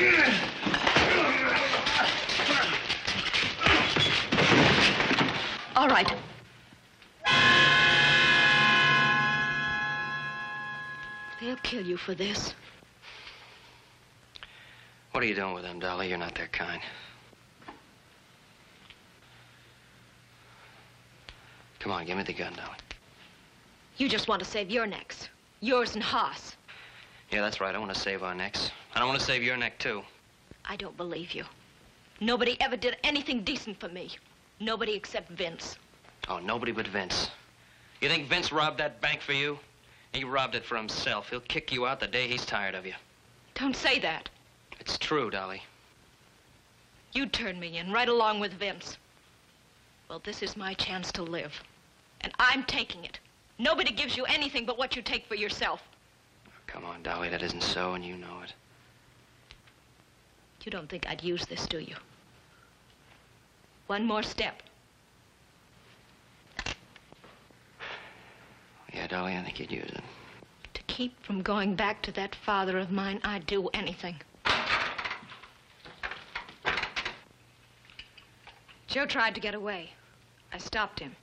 All right. They'll kill you for this. What are you doing with them, Dolly? You're not their kind. Come on, give me the gun, Dolly. You just want to save your necks. Yours and Haas. Yeah, that's right. I want to save our necks. And I want to save your neck, too. I don't believe you. Nobody ever did anything decent for me. Nobody except Vince. Oh, nobody but Vince. You think Vince robbed that bank for you? He robbed it for himself. He'll kick you out the day he's tired of you. Don't say that. It's true, Dolly. You turned me in right along with Vince. Well, this is my chance to live. And I'm taking it. Nobody gives you anything but what you take for yourself. Come on, Dolly, that isn't so, and you know it. You don't think I'd use this, do you? One more step. Yeah, Dolly, I think you'd use it. To keep from going back to that father of mine, I'd do anything. Joe tried to get away. I stopped him.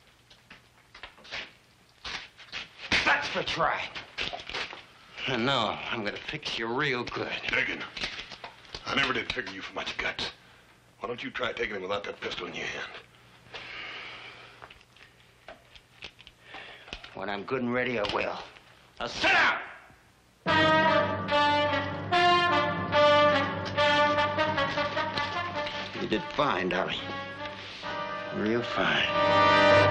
That's the try. And now I'm gonna fix you real good. Dagan, I never did figure you for much guts. Why don't you try taking him without that pistol in your hand? When I'm good and ready, I will. Now sit down! You did fine, Dolly. Real fine.